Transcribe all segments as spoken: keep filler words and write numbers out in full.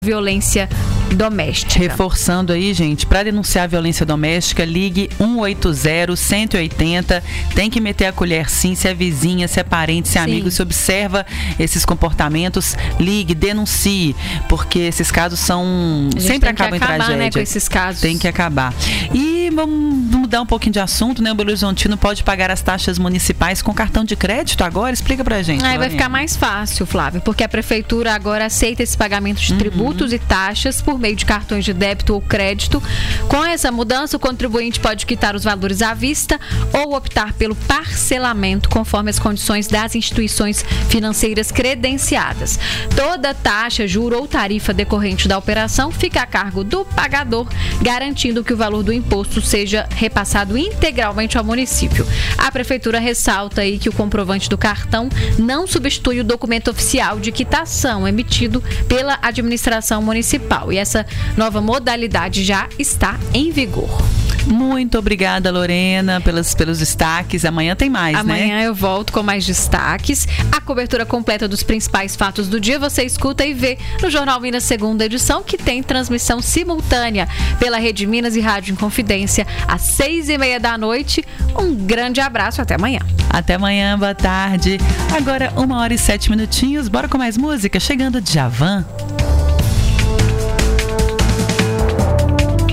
violência doméstica. Reforçando aí, gente, para denunciar a violência doméstica, ligue um oito zero, cento e oitenta. Tem que meter a colher sim, se é vizinha, se é parente, se é amigo, se observa esses comportamentos, ligue, denuncie, porque esses casos são sempre acabam em tragédia. Né, com esses casos. Tem que acabar. E vamos mudar um pouquinho de assunto, né? O Belo Horizontino pode pagar as taxas municipais com cartão de crédito agora? Explica pra gente. Aí vai ficar mais fácil, Flávio, porque a prefeitura agora aceita esse pagamento de tributos e taxas por meio de cartões de débito ou crédito. Com essa mudança, o contribuinte pode quitar os valores à vista ou optar pelo parcelamento conforme as condições das instituições financeiras credenciadas. Toda taxa, juro ou tarifa decorrente da operação fica a cargo do pagador, garantindo que o valor do imposto seja repassado integralmente ao município. A prefeitura ressalta aí que o comprovante do cartão não substitui o documento oficial de quitação emitido pela administração municipal, e essa nova modalidade já está em vigor. Muito obrigada, Lorena, pelos, pelos destaques. Amanhã tem mais, Amanhã, né? Amanhã eu volto com mais destaques. A cobertura completa dos principais fatos do dia você escuta e vê no Jornal Minas, segunda edição, que tem transmissão simultânea pela Rede Minas e Rádio Inconfidência, às seis e meia da noite. Um grande abraço, até amanhã. Até amanhã, boa tarde. Agora, uma hora e sete minutinhos. Bora com mais música? Chegando Djavan.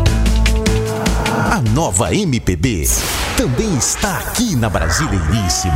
A nova M P B também está aqui na Brasileiríssima.